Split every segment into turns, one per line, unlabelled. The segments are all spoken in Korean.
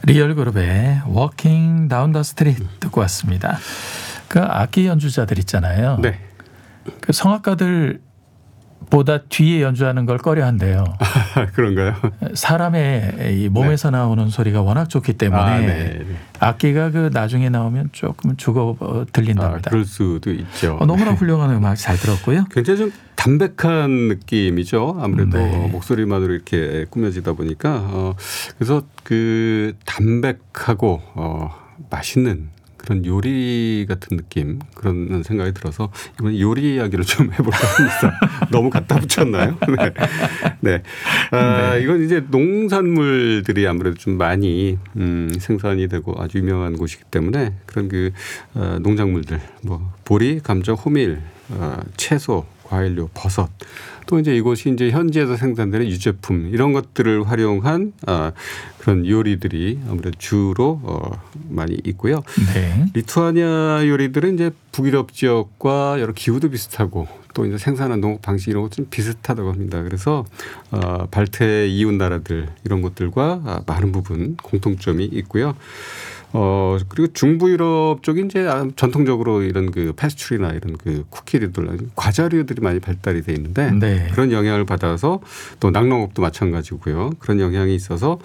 리얼그룹의 Walking Down the Street 듣고 왔습니다. 그 악기 연주자들 있잖아요.
네.
그 성악가들보다 뒤에 연주하는 걸 꺼려한대요.
그런가요?
사람의 이 몸에서 나오는 소리가 워낙 좋기 때문에 악기가 그 나중에 나오면 조금 죽어 들린답니다.
그럴 수도 있죠.
너무나 훌륭한 음악 잘 들었고요.
굉장히 좀 담백한 느낌이죠. 아무래도
네.
목소리만으로 이렇게 꾸며지다 보니까 그래서 그 담백하고 맛있는 그런 요리 같은 느낌 그런 생각이 들어서 이번에 요리 이야기를 좀 해볼까 합니다. 너무 갖다 붙였나요? 네. 네. 이건 이제 농산물들이 아무래도 좀 많이 생산이 되고 아주 유명한 곳이기 때문에 그런 그 농작물들 뭐 보리, 감정, 호밀, 채소, 과일류, 버섯 또 이제 이곳이 이제 현지에서 생산되는 유제품 이런 것들을 활용한 그런 요리들이 아무래도 주로 많이 있고요.
네.
리투아니아 요리들은 이제 북유럽 지역과 여러 기후도 비슷하고 또 이제 생산한 농업 방식 이런 것 좀 비슷하다고 합니다. 그래서 발트해 이웃 나라들 이런 것들과 많은 부분 공통점이 있고요. 그리고 중부 유럽 쪽이 이제 전통적으로 이런 그 패스츄리나 이런 그 쿠키류들 과자류들이 많이 발달이 돼 있는데
네.
그런 영향을 받아서 또 낙농업도 마찬가지고요. 그런 영향이 있어서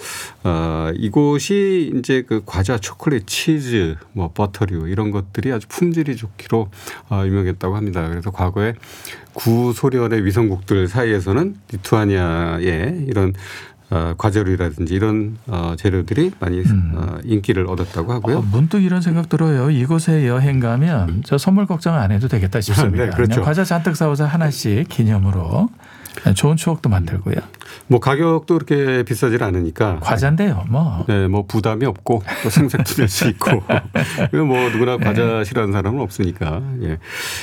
이곳이 이제 그 과자, 초콜릿, 치즈, 뭐 버터류 이런 것들이 아주 품질이 좋기로 유명했다고 합니다. 그래서 과거에 구소련의 위성국들 사이에서는 리투아니아의 이런 과자류라든지 이런 재료들이 많이 인기를 얻었다고 하고요.
문득 이런 생각 들어요. 이곳에 여행 가면 저 선물 걱정 안 해도 되겠다 싶습니다.
네, 그렇죠.
그냥 과자 잔뜩 사와서 하나씩 기념으로 좋은 추억도 만들고요.
뭐 가격도 그렇게 비싸질 않으니까
과자인데요. 뭐.
네, 뭐 부담이 없고 또 생색도 낼 수 있고 뭐 누구나 과자 싫어하는 사람은 없으니까. 예.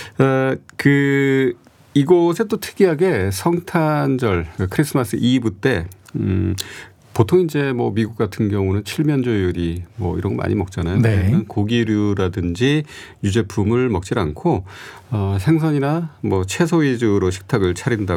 이곳에 또 특이하게 성탄절 크리스마스 이브 때 보통 이제 뭐 미국 같은 경우는 칠면조 요리 뭐 이런 거 많이 먹잖아요.
네.
고기류라든지 유제품을 먹질 않고 생선이나 뭐 채소 위주로 식탁을 차린다고